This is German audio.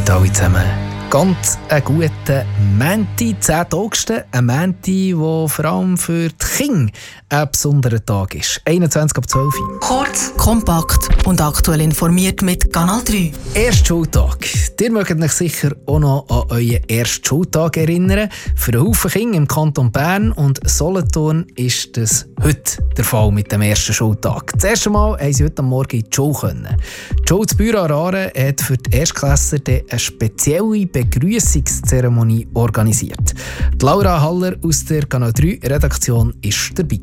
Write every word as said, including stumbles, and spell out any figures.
heute alle zusammen. Ganz einen guten Mänti, zehnten August. Ein Mänti, der vor allem für die Kinder ein besonderer Tag ist. einundzwanzig ab zwölf. Kurz, kompakt und aktuell informiert mit Kanal drei. Erster Schultag. Ihr mögt euch sicher auch noch an euren ersten Schultag erinnern. Für einen Haufen Kinder im Kanton Bern und Solothurn ist das heute der Fall mit dem ersten Schultag. Das erste Mal haben sie heute Morgen in die Schule können. Die Schule zu Büro-Arare hat für die Erstklässler eine spezielle Begrüßungszeremonie organisiert. Die Laura Haller aus der Kanal drei Redaktion ist dabei.